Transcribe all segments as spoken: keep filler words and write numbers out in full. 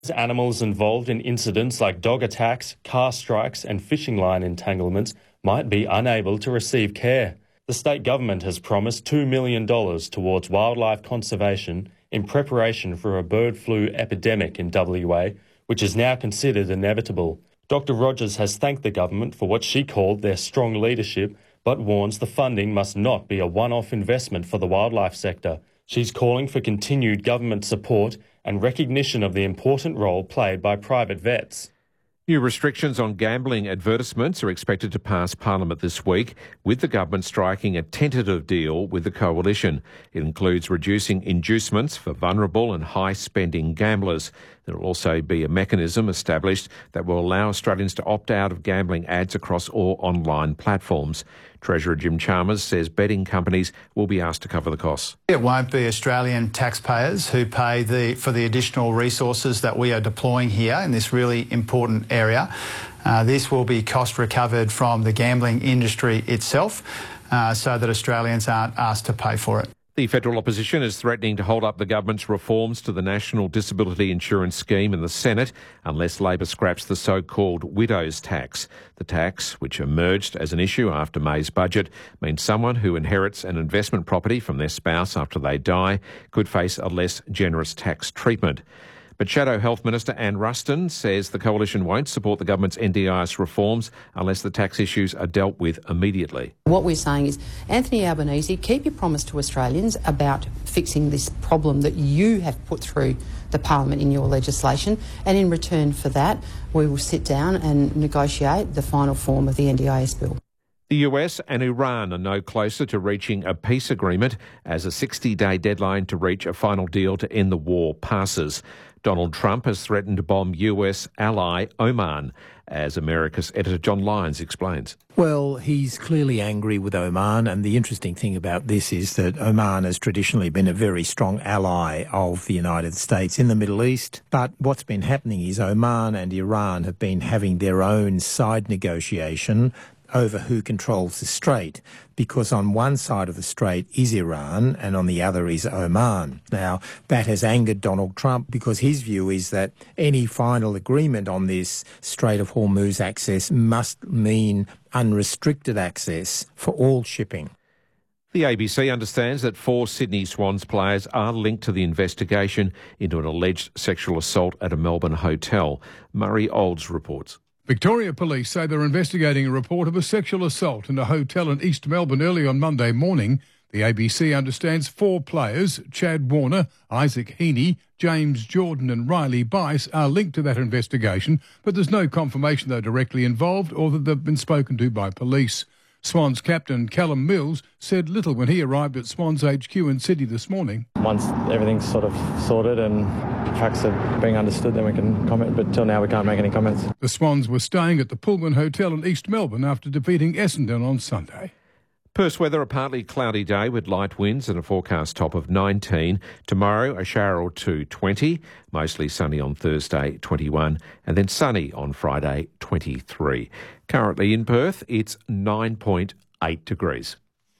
Animals involved in incidents like dog attacks, car strikes and fishing line entanglements might be unable to receive care. The state government has promised two million dollars towards wildlife conservation in preparation for a bird flu epidemic in W A, which is now considered inevitable. Doctor Rogers has thanked the government for what she called their strong leadership, but warns the funding must not be a one-off investment for the wildlife sector. She's calling for continued government support and recognition of the important role played by private vets. New restrictions on gambling advertisements are expected to pass Parliament this week, with the government striking a tentative deal with the Coalition. It includes reducing inducements for vulnerable and high-spending gamblers. There will also be a mechanism established that will allow Australians to opt out of gambling ads across all online platforms. Treasurer Jim Chalmers says betting companies will be asked to cover the costs. It won't be Australian taxpayers who pay the, for the additional resources that we are deploying here in this really important area. Uh, this will be cost recovered from the gambling industry itself uh, so that Australians aren't asked to pay for it. The federal opposition is threatening to hold up the government's reforms to the National Disability Insurance Scheme in the Senate unless Labor scraps the so-called widow's tax. The tax, which emerged as an issue after May's budget, means someone who inherits an investment property from their spouse after they die could face a less generous tax treatment. But Shadow Health Minister Anne Ruston says the Coalition won't support the government's N D I S reforms unless the tax issues are dealt with immediately. What we're saying is, Anthony Albanese, keep your promise to Australians about fixing this problem that you have put through the Parliament in your legislation, and in return for that, we will sit down and negotiate the final form of the N D I S bill. The U S and Iran are no closer to reaching a peace agreement as a sixty-day deadline to reach a final deal to end the war passes. Donald Trump has threatened to bomb U S ally Oman, as America's editor John Lyons explains. Well, he's clearly angry with Oman, and the interesting thing about this is that Oman has traditionally been a very strong ally of the United States in the Middle East. But what's been happening is Oman and Iran have been having their own side negotiation over who controls the strait, because on one side of the strait is Iran and on the other is Oman. Now, that has angered Donald Trump because his view is that any final agreement on this Strait of Hormuz access must mean unrestricted access for all shipping. The A B C understands that four Sydney Swans players are linked to the investigation into an alleged sexual assault at a Melbourne hotel. Murray Olds reports. Victoria Police say they're investigating a report of a sexual assault in a hotel in East Melbourne early on Monday morning. The A B C understands four players, Chad Warner, Isaac Heaney, James Jordan and Riley Bice, are linked to that investigation, but there's no confirmation they're directly involved or that they've been spoken to by police. Swans captain Callum Mills said little when he arrived at Swans H Q in Sydney this morning. Once everything's sort of sorted and facts are being understood, then we can comment, but till now we can't make any comments. The Swans were staying at the Pullman Hotel in East Melbourne after defeating Essendon on Sunday. Perth weather, a partly cloudy day with light winds and a forecast top of nineteen. Tomorrow, a shower or two, twenty. Mostly sunny on Thursday, twenty-one. And then sunny on Friday, twenty-three. Currently in Perth, it's nine point eight degrees.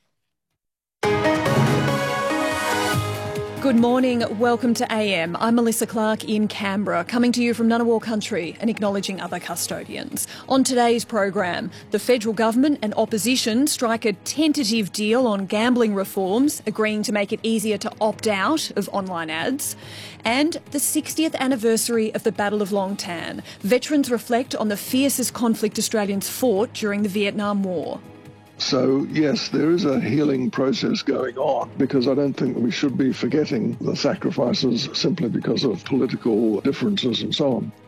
Good morning, welcome to A M. I'm Melissa Clark in Canberra, coming to you from Ngunnawal Country and acknowledging other custodians. On today's program, the federal government and opposition strike a tentative deal on gambling reforms, agreeing to make it easier to opt out of online ads. And the sixtieth anniversary of the Battle of Long Tan. Veterans reflect on the fiercest conflict Australians fought during the Vietnam War. So, yes, there is a healing process going on, because I don't think we should be forgetting the sacrifices simply because of political differences and so on.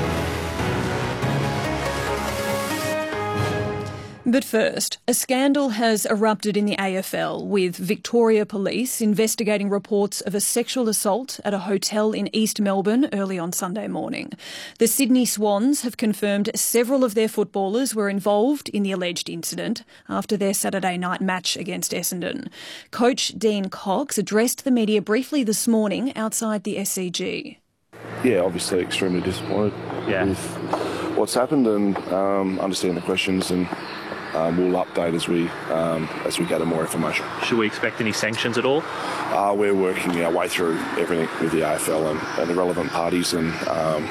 But first, a scandal has erupted in the A F L, with Victoria Police investigating reports of a sexual assault at a hotel in East Melbourne early on Sunday morning. The Sydney Swans have confirmed several of their footballers were involved in the alleged incident after their Saturday night match against Essendon. Coach Dean Cox addressed the media briefly this morning outside the S C G. Yeah, obviously extremely disappointed yeah. with what's happened, and um, understand the questions and um, we'll update as we um, as we gather more information. Should we expect any sanctions at all? Uh, we're working our way through everything with the A F L and, and the relevant parties, and um,